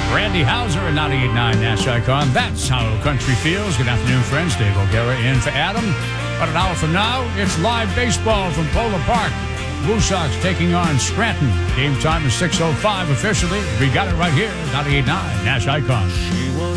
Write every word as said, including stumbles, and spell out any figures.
Randy Hauser at ninety-eight point nine Nash Icon. That's how country feels. Good afternoon, friends. Dave O'Gara in for Adam. About an hour from now, it's live baseball from Polar Park. Blue Sox taking on Scranton. Game time is six oh five officially. We got it right here, ninety-eight point nine Nash Icon.